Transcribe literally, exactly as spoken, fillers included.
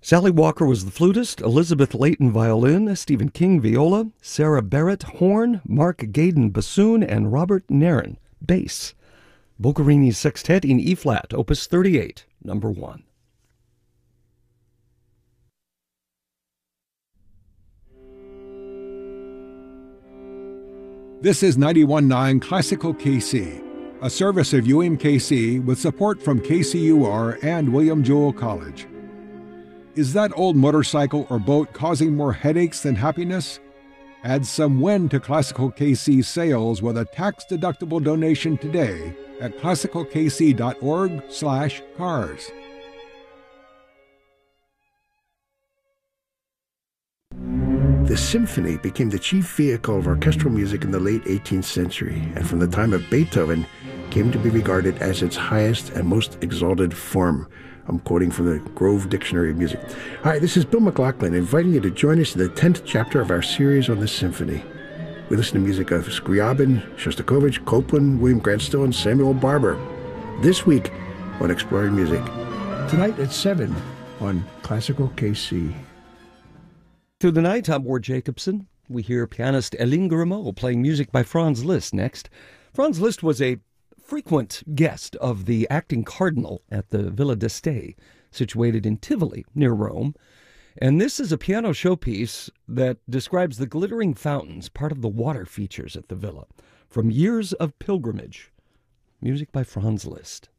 Sally Walker was the flutist, Elizabeth Layton violin, Stephen King viola, Sarah Barrett horn, Mark Gaydon bassoon, and Robert Nairn bass. Boccherini's Sextet in E-flat, opus thirty-eight, number one. This is ninety-one point nine Classical K C, a service of U M K C with support from K C U R and William Jewell College. Is that old motorcycle or boat causing more headaches than happiness? Add some win to Classical K C sales with a tax-deductible donation today at classical k c dot org slash cars. The symphony became the chief vehicle of orchestral music in the late eighteenth century, and from the time of Beethoven came to be regarded as its highest and most exalted form. I'm quoting from the Grove Dictionary of Music. Hi, this is Bill McLaughlin, inviting you to join us in the tenth chapter of our series on the symphony. We listen to music of Scriabin, Shostakovich, Copland, William Grant Still, and Samuel Barber. This week on Exploring Music. Tonight at seven on Classical K C. Through the night, I'm Ward Jacobson. We hear pianist Eline Grimaud playing music by Franz Liszt next. Franz Liszt was a frequent guest of the acting cardinal at the Villa d'Este, situated in Tivoli, near Rome. And this is a piano showpiece that describes the glittering fountains, part of the water features at the villa, from years of pilgrimage. Music by Franz Liszt.